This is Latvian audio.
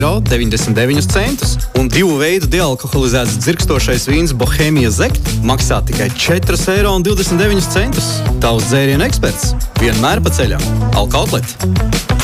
99 centus. Un 2 veidu dealkoholizēts dzirkstošais vīns Bohēmija Zekt maksā tikai 4,29 eiro. Tavs dzērienu eksperts vienmēr pa ceļam. Alka Outlet.